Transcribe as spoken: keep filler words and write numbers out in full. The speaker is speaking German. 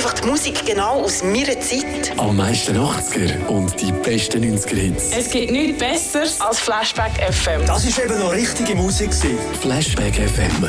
einfach die Musik genau aus meiner Zeit. Am meisten achtziger und die besten neunziger-Hits. Es gibt nichts Besseres als Flashback F M. Das war eben noch richtige Musik. Flashback F M.